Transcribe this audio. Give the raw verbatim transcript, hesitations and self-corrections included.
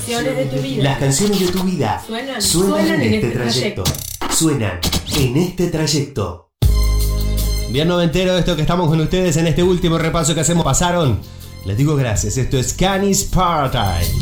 canciones de tu vida. Las canciones de tu vida Suenan, suenan, suenan en, este trayecto. Suenan en este trayecto. Bien noventero esto que estamos con ustedes en este último repaso que hacemos. Pasaron. Les digo gracias. Esto es Canis Paradise.